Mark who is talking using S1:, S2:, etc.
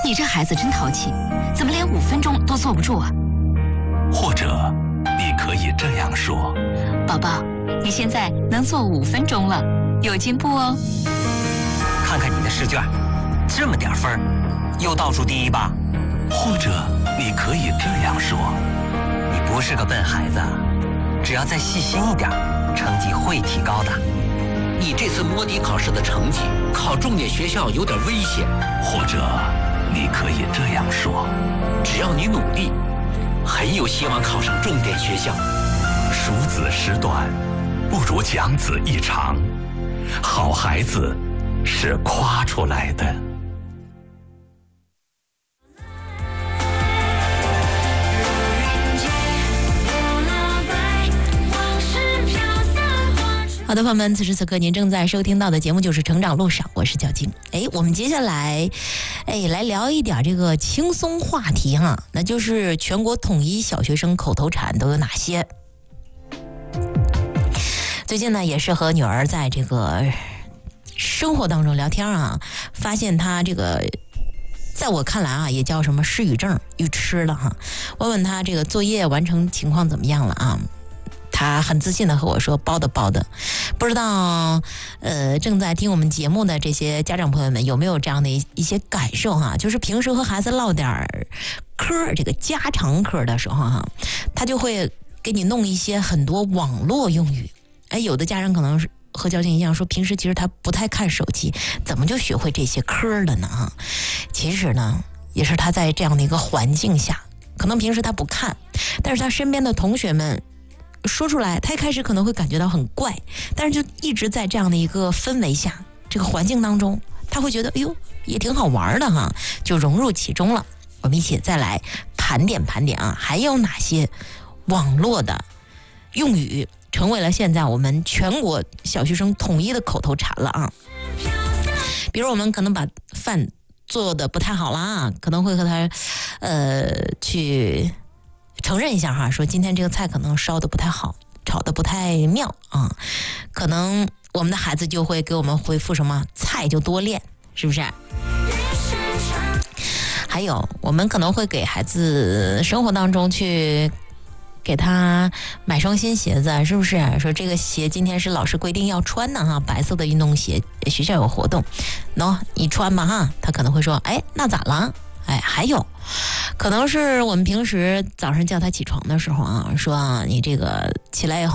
S1: 你这孩子真淘气，怎么连5分钟都坐不住啊？
S2: 或者你可以这样说：
S1: 宝宝，你现在能坐5分钟了，有进步哦。
S3: 看看你的试卷，这么点分儿，又倒数第一吧？
S2: 或者你可以这样说：
S3: 你不是个笨孩子，只要再细心一点，成绩会提高的。
S4: 你这次摸底考试的成绩，考重点学校有点危险。
S2: 或者你可以这样说：
S4: 只要你努力，很有希望考上重点学校。
S2: 熟子时短，不如讲子一长。好孩子是夸出来的。
S5: 好的，朋友们，此时此刻您正在收听到的节目就是《成长路上》，我是小静。我们接下来，来聊一点这个轻松话题哈，那就是全国统一小学生口头禅都有哪些？最近呢，也是和女儿在这个生活当中聊天啊，发现她这个，在我看来啊，也叫什么失语症，语痴了哈。问问她这个作业完成情况怎么样了啊？他很自信的和我说包的。不知道正在听我们节目的这些家长朋友们有没有这样的一些感受哈，就是平时和孩子唠点嗑，这个家常嗑的时候哈，他就会给你弄一些很多网络用语。有的家长可能是和交警一样说，平时其实他不太看手机，怎么就学会这些嗑了呢哈？其实呢，也是他在这样的一个环境下，可能平时他不看，但是他身边的同学们说出来，他一开始可能会感觉到很怪，但是就一直在这样的一个氛围下，这个环境当中，他会觉得也挺好玩的哈，就融入其中了。我们一起再来盘点啊，还有哪些网络的用语成为了现在我们全国小学生统一的口头禅了啊？比如我们可能把饭做的不太好啦，可能会和他去承认一下哈，说今天这个菜可能烧的不太好，炒的不太妙啊，可能我们的孩子就会给我们回复什么菜就多练，是不是？还有我们可能会给孩子生活当中去给他买双新鞋子，是不是？说这个鞋今天是老师规定要穿的哈，白色的运动鞋，学校有活动，你穿吧哈。他可能会说，那咋了？还有可能是我们平时早上叫他起床的时候啊，说你这个起来以后